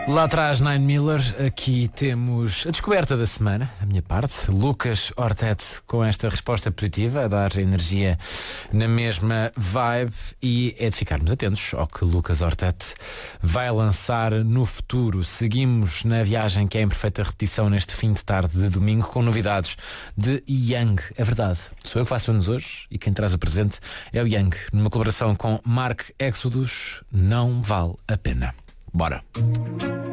Lá atrás, Nine Miller, aqui temos a descoberta da semana, da minha parte, Lucas Ortete com esta resposta positiva, a dar energia na mesma vibe, e é de ficarmos atentos ao que Lucas Ortete vai lançar no futuro. Seguimos na viagem que é em perfeita repetição neste fim de tarde de domingo com novidades de Young. É verdade, sou eu que faço anos hoje e quem traz o presente é o Young, numa colaboração com Mark Exodus. Não vale a pena. Bora!